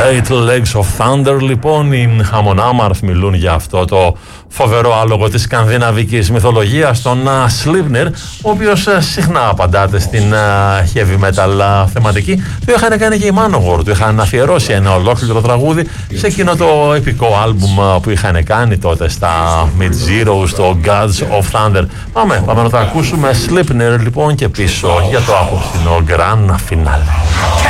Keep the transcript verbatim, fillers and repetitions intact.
Eight Legs of Thunder, λοιπόν, οι Amon Amarth μιλούν για αυτό το φοβερό άλογο της σκανδιναβικής μυθολογίας, τον Sleipnir, ο οποίος συχνά απαντάται στην heavy metal θεματική. Το είχαν κάνει και οι Manowar, του είχαν αφιερώσει ένα ολόκληρο τραγούδι σε εκείνο το επικό άλμπουμ που είχαν κάνει τότε στα Mid-Zero, στο Gods of Thunder. Πάμε, πάμε να το ακούσουμε. Sleipnir, λοιπόν, και πίσω για το απόψινο Grand Finale.